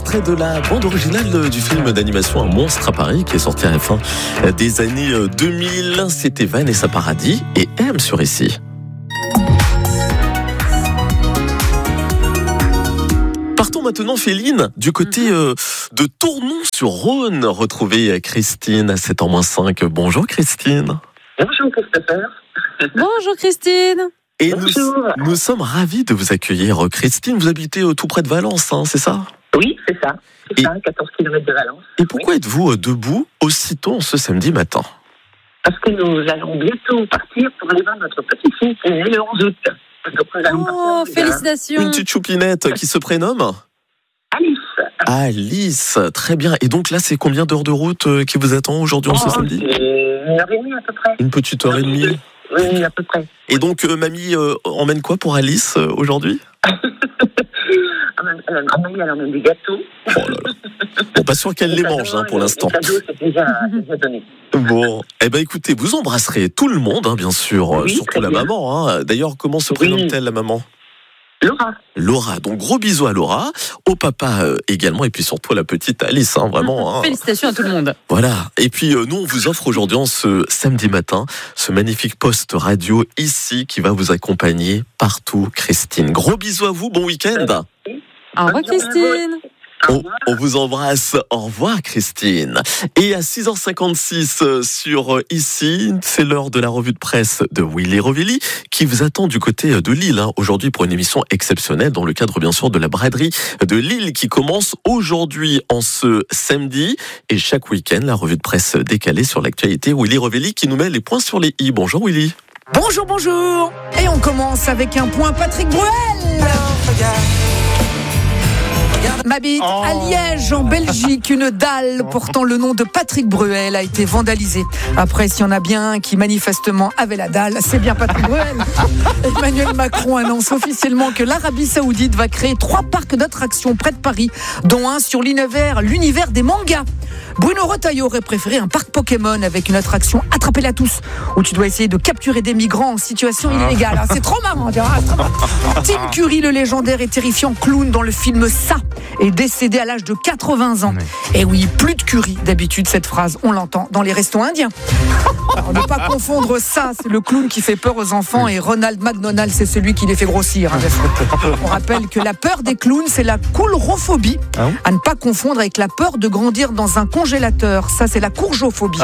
extrait de la bande originale du film d'animation Un monstre à Paris qui est sorti à la fin des années 2000. C'était Vanessa Paradis et M sur ici. Partons maintenant, Féline, du côté de Tournon-sur-Rhône. Retrouver Christine à 7h-5. Bonjour Christine. Bonjour Christopher. Bonjour Christine. Et nous sommes ravis de vous accueillir. Christine, vous habitez tout près de Valence, hein, c'est ça ? Oui, c'est ça. C'est ça, 14 km de Valence. Et pourquoi êtes-vous debout aussitôt ce samedi matin ? Parce que nous allons bientôt partir pour aller voir notre petite fille qui est née le 11 août. Donc, oh, félicitations. Une petite choupinette qui se prénomme Alice. Alice, très bien. Et donc là, c'est combien d'heures de route qui vous attend aujourd'hui ce samedi ? C'est 1h30 à peu près. Une petite heure et demie. Oui, à peu près. Et donc, mamie emmène quoi pour Alice aujourd'hui ? Mamie, elle emmène des gâteaux. Oh là là. Bon, pas sûr qu'elle les mange pour l'instant. Les cadeaux, c'est déjà donné. Bon, écoutez, vous embrasserez tout le monde, hein, bien sûr, oui, surtout la maman. Hein. D'ailleurs, comment se prénomme-t-elle, la maman ? Laura, donc gros bisous à Laura, au papa également, et puis surtout à la petite Alice, hein, vraiment. Hein. Félicitations à tout le monde. Voilà, et puis nous on vous offre aujourd'hui, ce samedi matin, ce magnifique poste radio ici qui va vous accompagner partout, Christine. Gros bisous à vous, bon week-end. Au revoir Christine. On vous embrasse. Au revoir Christine. Et à 6h56 sur ici, c'est l'heure de la revue de presse de Willy Rovelli qui vous attend du côté de Lille aujourd'hui pour une émission exceptionnelle dans le cadre bien sûr de la braderie de Lille qui commence aujourd'hui en ce samedi et chaque week-end la revue de presse décalée sur l'actualité. Willy Rovelli qui nous met les points sur les i. Bonjour Willy. Bonjour. Et on commence avec un point Patrick Bruel. M'habite à Liège, en Belgique. Une dalle portant le nom de Patrick Bruel a été vandalisée. Après, s'il y en a bien un qui manifestement avait la dalle, c'est bien Patrick Bruel. Emmanuel Macron annonce officiellement que l'Arabie Saoudite va créer 3 parcs d'attractions près de Paris, dont un sur l'univers des mangas. Bruno Retailleau aurait préféré un parc Pokémon avec une attraction Attrapez-la tous, où tu dois essayer de capturer des migrants en situation illégale. C'est trop marrant. Tim Curry, le légendaire et terrifiant clown dans le film Ça, est décédé à l'âge de 80 ans. Et oui, plus de curry. D'habitude, cette phrase, on l'entend dans les restos indiens. Alors, ne pas confondre Ça, c'est le clown qui fait peur aux enfants, et Ronald McDonald, c'est celui qui les fait grossir. On rappelle que la peur des clowns, c'est la coulrophobie. À ne pas confondre avec la peur de grandir dans un congélateur. Ça, c'est la courgeophobie.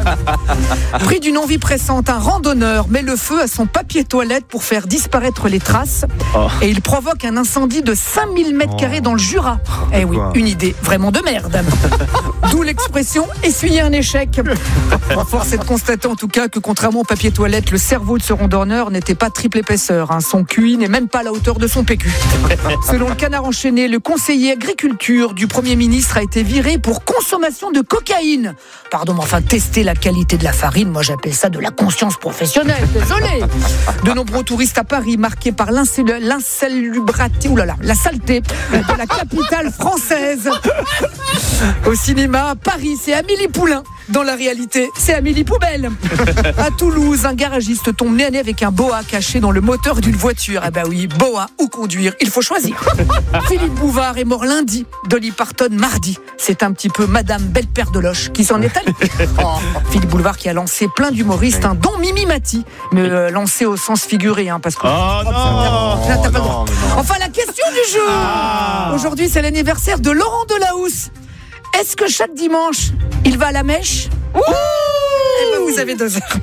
Pris d'une envie pressante, un randonneur met le feu à son papier toilette pour faire disparaître les traces. Et il provoque un incendie de 5000 m² dans le Jura. Eh oui, une idée vraiment de merde. D'où l'expression essuyer un échec. Force est de constater en tout cas que contrairement au papier toilette, le cerveau de ce randonneur n'était pas triple épaisseur. Son QI n'est même pas à la hauteur de son PQ. Selon le Canard enchaîné, le conseiller agriculture du Premier ministre a été viré pour consommation de cocaïne. Pardon, mais enfin, tester la qualité de la farine, moi j'appelle ça de la conscience professionnelle. Désolé. De nombreux touristes à Paris marqués par l'insalubrité, la saleté de la capitale française. Au cinéma, Paris, c'est Amélie Poulain. Dans la réalité, c'est Amélie Poubelle. À Toulouse, un garagiste tombe nez à nez avec un boa caché dans le moteur d'une voiture. Eh ben oui, boa ou conduire, il faut choisir. Philippe Bouvard est mort lundi, Dolly Parton mardi. C'est un petit peu Madame Belle-Père de Loche qui s'en est allée. Philippe Bouvard qui a lancé plein d'humoristes, dont Mimi Mati, mais lancé au sens figuré, parce que... t'as pas le droit. Enfin, la question du jour. Aujourd'hui, c'est l'anniversaire de Laurent Delahousse. Est-ce que chaque dimanche, il va à la mèche ? Eh ben, vous avez 2 heures.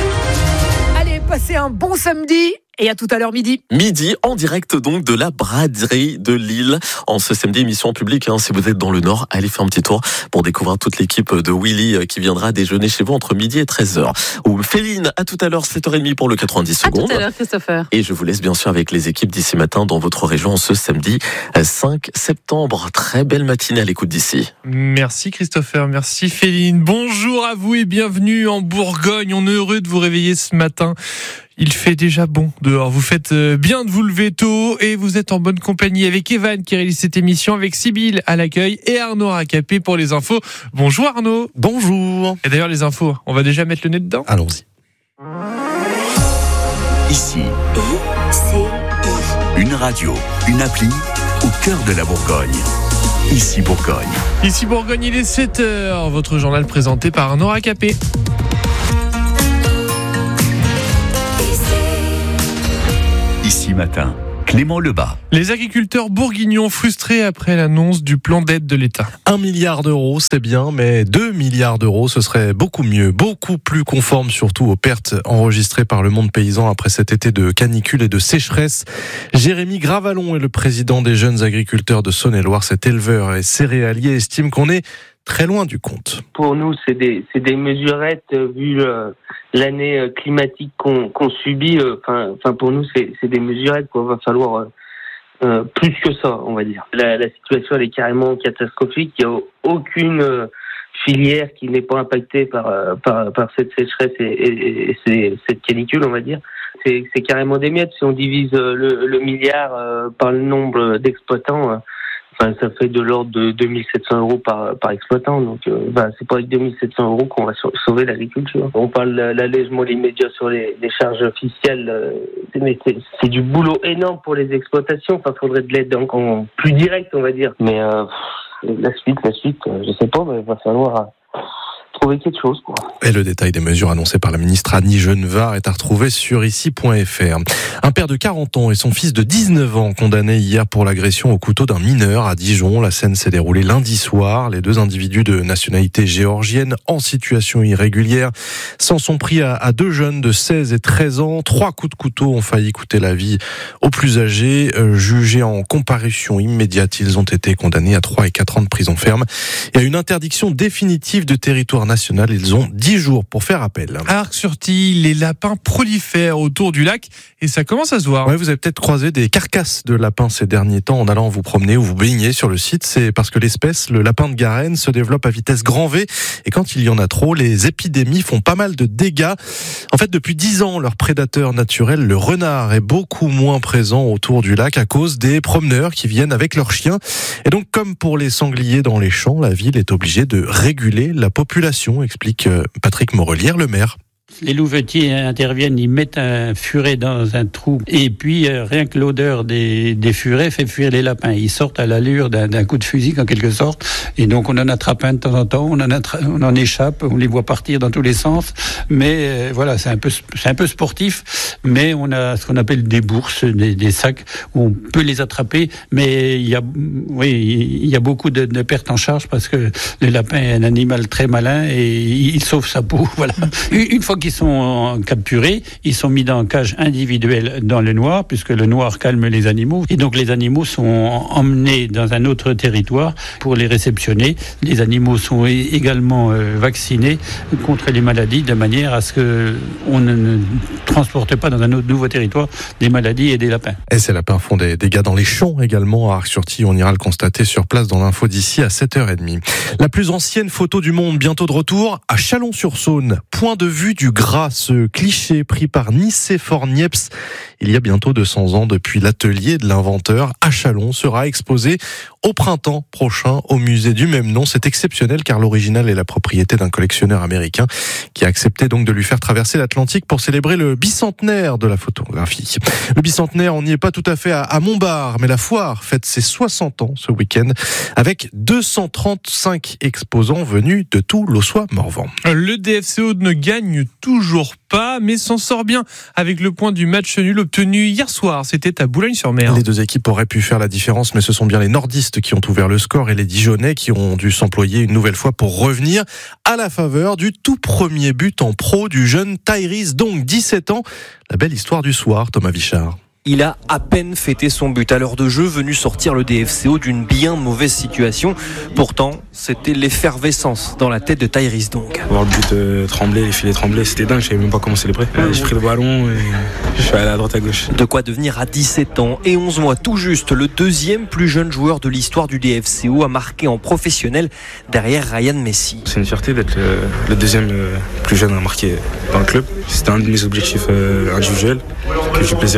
Allez, passez un bon samedi. Et à tout à l'heure midi. Midi, en direct donc de la braderie de Lille. En ce samedi, émission publique. Si vous êtes dans le Nord, allez faire un petit tour pour découvrir toute l'équipe de Willy qui viendra déjeuner chez vous entre midi et 13h. Ou Féline, à tout à l'heure, 7h30 pour le 90 secondes. À tout à l'heure, Christopher. Et je vous laisse bien sûr avec les équipes d'ici matin dans votre région ce samedi 5 septembre. Très belle matinée à l'écoute d'ici. Merci Christopher, merci Féline. Bonjour à vous et bienvenue en Bourgogne. On est heureux de vous réveiller ce matin. Il fait déjà bon dehors. Vous faites bien de vous lever tôt et vous êtes en bonne compagnie avec Evan qui réalise cette émission, avec Sybille à l'accueil et Arnaud Racapé pour les infos. Bonjour Arnaud. Bonjour. Et d'ailleurs les infos, on va déjà mettre le nez dedans. Allons-y. Ici, une radio, une appli au cœur de la Bourgogne. Ici Bourgogne. Ici Bourgogne, il est 7h. Votre journal présenté par Nora Capé. Ici Matin, Clément Lebas. Les agriculteurs bourguignons frustrés après l'annonce du plan d'aide de l'État. 1 milliard d'euros, c'est bien, mais 2 milliards d'euros, ce serait beaucoup mieux, beaucoup plus conforme surtout aux pertes enregistrées par le monde paysan après cet été de canicule et de sécheresse. Jérémy Gravalon est le président des jeunes agriculteurs de Saône-et-Loire. Cet éleveur et céréalier estime qu'on est très loin du compte. Pour nous, c'est des mesurettes vu l'année climatique qu'on subit. Enfin, pour nous, c'est des mesurettes quoi. Va falloir plus que ça, on va dire. La situation elle est carrément catastrophique. Il n'y a aucune filière qui n'est pas impactée par cette sécheresse et cette canicule, on va dire. C'est carrément des miettes. Si on divise le milliard par le nombre d'exploitants. Ça fait de l'ordre de 2700 euros par exploitant. Donc, c'est pas avec 2700 euros qu'on va sauver l'agriculture. On parle de l'allègement immédiat sur les charges officielles. Mais c'est du boulot énorme pour les exploitations. Enfin, faudrait de l'aide en plus directe, on va dire. Mais la suite, je sais pas, mais il va falloir trouver quelque chose, quoi. Et le détail des mesures annoncées par la ministre Annie Genevard est à retrouver sur ici.fr. Un père de 40 ans et son fils de 19 ans condamnés hier pour l'agression au couteau d'un mineur à Dijon. La scène s'est déroulée lundi soir. Les deux individus de nationalité géorgienne en situation irrégulière s'en sont pris à deux jeunes de 16 et 13 ans. 3 coups de couteau ont failli coûter la vie aux plus âgés. Jugés en comparution immédiate, ils ont été condamnés à 3 et 4 ans de prison ferme et à une interdiction définitive de territoire national. Ils ont 10 jours pour faire appel. À Arc-sur-Tille, les lapins prolifèrent autour du lac et ça commence à se voir. Ouais, vous avez peut-être croisé des carcasses de lapins ces derniers temps en allant vous promener ou vous baigner sur le site. C'est parce que l'espèce, le lapin de Garenne, se développe à vitesse grand V et quand il y en a trop, les épidémies font pas mal de dégâts. En fait, depuis 10 ans, leur prédateur naturel, le renard, est beaucoup moins présent autour du lac à cause des promeneurs qui viennent avec leurs chiens. Et donc, comme pour les sangliers dans les champs, la ville est obligée de réguler la population, explique Patrick Morelière, le maire. Les louvetiers interviennent, ils mettent un furet dans un trou et puis rien que l'odeur des furets fait fuir les lapins. Ils sortent à l'allure d'un coup de fusil en quelque sorte et donc on en attrape un de temps en temps, on en échappe, on les voit partir dans tous les sens. Mais voilà, c'est un peu sportif, mais on a ce qu'on appelle des bourses, des sacs où on peut les attraper, mais il y a beaucoup de pertes en charge parce que le lapin est un animal très malin et il sauve sa peau. Voilà. Une fois qu'ils sont capturés, ils sont mis dans une cage individuelle dans le noir, puisque le noir calme les animaux. Et donc les animaux sont emmenés dans un autre territoire pour les réceptionner. Les animaux sont également vaccinés contre les maladies, de manière à ce qu'on ne transporte pas dans un autre nouveau territoire des maladies et des lapins. Et ces lapins font des dégâts dans les champs également à Arc-sur-Tille. On ira le constater sur place dans l'info d'ici à 7h30. La plus ancienne photo du monde, bientôt de retour à Chalon-sur-Saône. Point de vue du gras, ce cliché pris par Nicéphore Niepce il y a bientôt 200 ans depuis l'atelier de l'inventeur à Chalon sera exposé au printemps prochain au musée du même nom. C'est exceptionnel car l'original est la propriété d'un collectionneur américain qui a accepté donc de lui faire traverser l'Atlantique pour célébrer le bicentenaire de la photographie. Le bicentenaire, on n'y est pas tout à fait à Montbard, mais la foire fête ses 60 ans ce week-end avec 235 exposants venus de tout l'Aussois-Morvan. Le DFCO ne gagne toujours pas, mais s'en sort bien avec le point du match nul obtenu hier soir. C'était à Boulogne-sur-Mer. Les deux équipes auraient pu faire la différence, mais ce sont bien les nordistes qui ont ouvert le score et les Dijonnais qui ont dû s'employer une nouvelle fois pour revenir à la faveur du tout premier but en pro du jeune Tyrese, donc 17 ans. La belle histoire du soir, Thomas Vichard. Il a à peine fêté son but à l'heure de jeu, venu sortir le DFCO d'une bien mauvaise situation. Pourtant, c'était l'effervescence dans la tête de Tyrese donc. Voir le but trembler, les filets trembler, c'était dingue, je savais même pas comment célébrer. J'ai pris le ballon et je suis allé à droite à gauche. De quoi devenir à 17 ans et 11 mois tout juste le deuxième plus jeune joueur de l'histoire du DFCO à marquer en professionnel derrière Ryan Messi. C'est une fierté d'être le deuxième plus jeune à marquer dans le club. C'était un de mes objectifs individuels, que j'ai eu plaisir. Fierté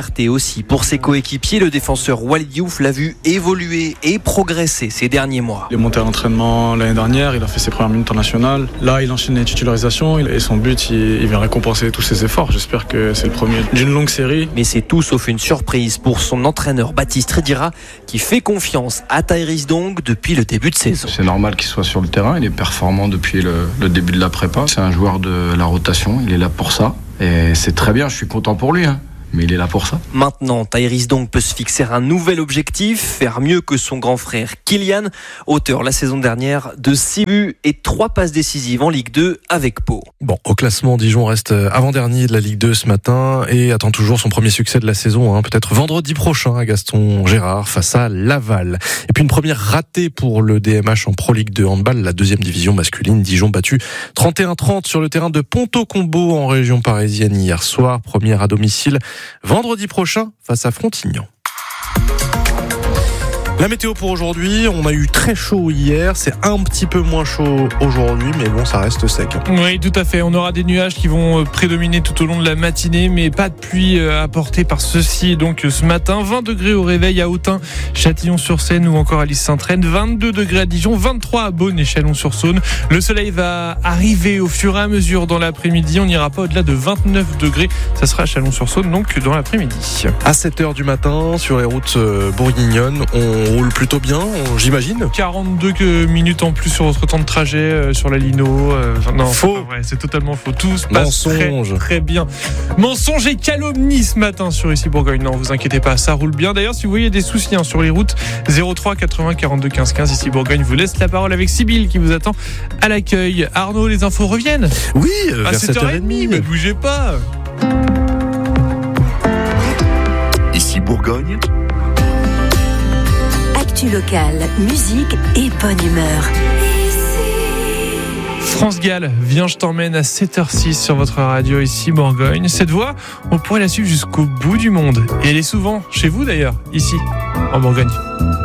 fierté aussi pour ses coéquipiers. Le défenseur Walid Diouf l'a vu évoluer et progresser ces derniers mois. Il est monté à l'entraînement l'année dernière, il a fait ses premières minutes en national. Là, il enchaîne les titularisations et son but, il vient récompenser tous ses efforts. J'espère que c'est le premier d'une longue série. Mais c'est tout sauf une surprise pour son entraîneur Baptiste Redira qui fait confiance à Tyrese Dong depuis le début de saison. C'est normal qu'il soit sur le terrain, il est performant depuis le début de la prépa. C'est un joueur de la rotation, il est là pour ça. Et c'est très bien, je suis content pour lui. Mais il est là pour ça. Maintenant, Tyrese Dong peut se fixer un nouvel objectif, faire mieux que son grand frère Kylian, auteur la saison dernière de 6 buts et 3 passes décisives en Ligue 2 avec Pau. Bon, au classement, Dijon reste avant-dernier de la Ligue 2 ce matin et attend toujours son premier succès de la saison, peut-être vendredi prochain à Gaston-Gérard face à Laval. Et puis une première ratée pour le DMH en Pro League 2 handball, la deuxième division masculine. Dijon battu 31-30 sur le terrain de Ponto-Combo en région parisienne hier soir, première à domicile. Vendredi prochain face à Frontignan. La météo pour aujourd'hui, on a eu très chaud hier, c'est un petit peu moins chaud aujourd'hui, mais bon, ça reste sec. Oui, tout à fait. On aura des nuages qui vont prédominer tout au long de la matinée, mais pas de pluie apportée par ceci. Donc ce matin, 20 degrés au réveil à Autun, Châtillon-sur-Seine ou encore à Lys-Saint-Traine, 22 degrés à Dijon, 23 à Beaune et Chalon-sur-Saône. Le soleil va arriver au fur et à mesure dans l'après-midi. On n'ira pas au-delà de 29 degrés. Ça sera à Chalon-sur-Saône, donc dans l'après-midi. À 7h du matin, sur les routes bourguignonnes, on roule plutôt bien, j'imagine. 42 minutes en plus sur votre temps de trajet sur la Lino. Non, faux. C'est totalement faux. Tout se passe Mensonge. très bien. Mensonge et calomnie ce matin sur ici Bourgogne. Non, vous inquiétez pas, ça roule bien. D'ailleurs, si vous voyez des soucis sur les routes, 03 80 42 15 15 ici Bourgogne vous laisse la parole avec Sybille qui vous attend à l'accueil. Arnaud, les infos reviennent. Oui, à vers 7h30. Mais bougez pas. Ici Bourgogne. Actu locale, musique et bonne humeur. France Gall, viens, je t'emmène à 7h06 sur votre radio ici Bourgogne. Cette voix, on pourrait la suivre jusqu'au bout du monde. Et elle est souvent chez vous d'ailleurs, ici, en Bourgogne.